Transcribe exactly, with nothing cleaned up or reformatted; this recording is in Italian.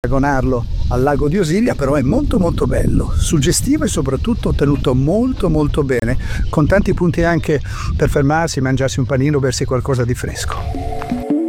paragonarlo al lago di Osilia, però è molto molto bello, suggestivo e soprattutto tenuto molto molto bene, con tanti punti anche per fermarsi, mangiarsi un panino, bersi qualcosa di fresco.